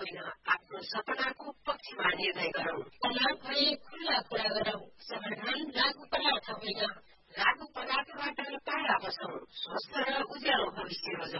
होइन, आफ्नो सपनाको पक्षमा निर्णय गरौं। तनाव भए खुल्ला कुरा गरौं। समाधान लागू पदार्थ होइन, लागू पदार्थबाट टाढा बसौं। स्वस्थ र उज्यालो भविष्य